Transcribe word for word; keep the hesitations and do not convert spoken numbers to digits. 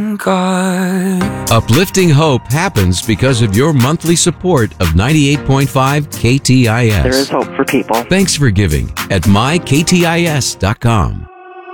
God. Uplifting hope happens because of your monthly support of ninety-eight point five K T I S. There is hope for people. Thanks for giving at my K T I S dot com.